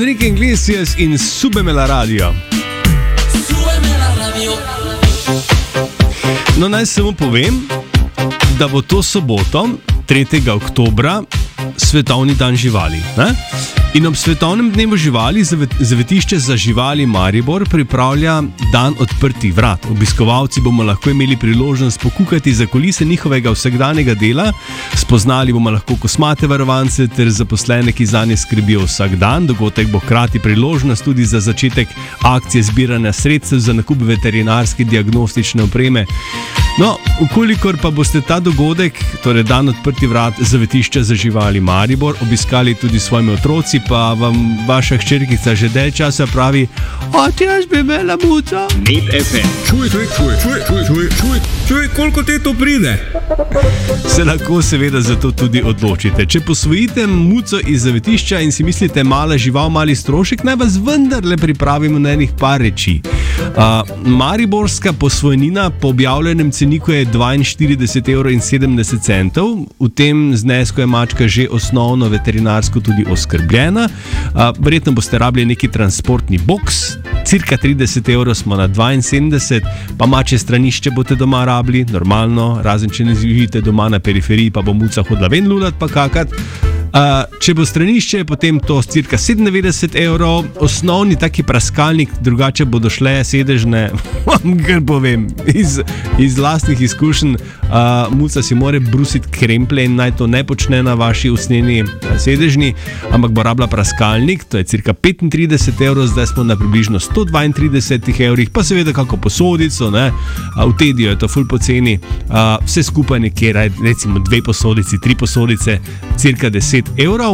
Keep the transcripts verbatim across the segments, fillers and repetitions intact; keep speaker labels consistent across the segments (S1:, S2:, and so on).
S1: Enrique Iglesias in Súbeme la radio.
S2: Súbeme la radio.
S1: No, naj samo povem, da bo to soboto, tretjega oktobra, svetovni dan živali. Ne? In ob svetovnem dnevu živali Zavetišče za živali Maribor pripravlja dan odprtih vrat. Obiskovalci bomo lahko imeli priložnost pokukati za kulise njihovega vsakdanjega dela, spoznali bomo lahko kosmate varovance ter zaposlene, ki zanje skrbijo vsak dan. Dogodek bo hkrati priložnost tudi za začetek akcije zbiranja sredstev za nakup veterinarske diagnostične opreme. No, ukolikor pa boste ta dogodek, torej dan odprtih vrat Zavetišča za živali Maribor, obiskali tudi s svojimi otroci, pa vam vaša hčerkica že dalj časa pravi: "Ati, jaz bi imela muco."
S3: Nip F M. Čuj, čuj, čuj, čuj, čuj, čuj, čuj, čuj, koliko te to pride?
S1: Se lahko seveda za to tudi odločite. Če posvojite muco iz zavetišča in si mislite, mala žival, mali strošek, naj vas vendarle pripravimo na enih par reči. Uh, mariborska posvojnina po objavljenem ceniku je dvainštirideset evrov in sedemdeset centov. V tem znesku je mačka že osnovno veterinarsko tudi oskrbljena. Uh, verjetno boste rabili neki transportni boks, cirka trideset evrov smo na dvainsedemdeset, pa mačje stranišče boste doma rabili, normalno, razen če ne živite doma na periferiji, pa bo muca hodila ven lulat pa kakat. Uh, če bo stranišče, potem to cirka sedemindevetdeset evrov, osnovni taki praskalnik, drugače bodo šle sedežne, vam kar povem, iz, iz lastnih izkušenj. Uh, muca si more brusiti kremplje in naj to ne počne na vaši usnjeni sedežni, ampak bo rabila praskalnik, to je cirka petintrideset evrov, zdaj smo na približno sto dvaintrideset evrih, pa seveda kako posodico, ne, uh, v Tediju je to ful poceni, uh, vse skupaj nekje, recimo dve posodici, tri posodice, cirka deset evrov.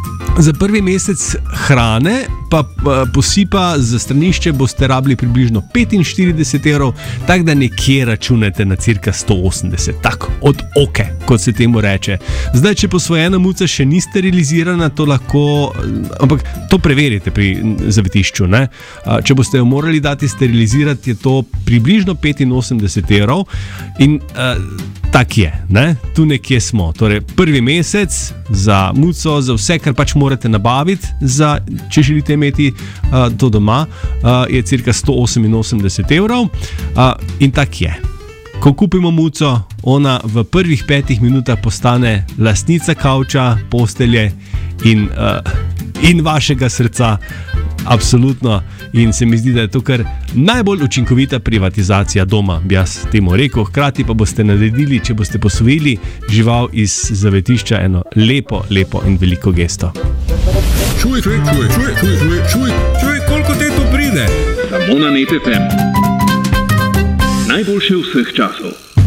S1: Za prvi mesec hrane pa posipa za stranišče boste rabili približno petinštirideset evrov, tako da nekje računate na cirka sto osemdeset, tako od oke, kot se temu reče. Zdaj, če posvojena muca še ni sterilizirana, to lahko, ampak to preverite pri zavetišču, ne? Če boste jo morali dati sterilizirati, je to približno petinosemdeset evrov in uh, tak je, ne? Tu nekje smo. Torej, prvi mesec za muco, za vse, kar pač morate nabaviti, za, če želite imeti uh, to doma, uh, je cirka sto oseminosemdeset evrov uh, in tak je. Ko kupimo muco, ona v prvih petih minutah postane lastnica kavča, postelje in, uh, in vašega srca. Absolutno. In se mi zdi, da je to kar najbolj učinkovita privatizacija doma, bi jaz temu rekel. Hkrati pa boste naredili, če boste posvojili žival iz zavetišča, eno lepo, lepo in veliko gesto.
S3: Čuj, čuj, čuj, čuj, čuj, čuj, čuj, čuj, koliko te to pride? Samo na Nip F M. Najboljše vseh časov.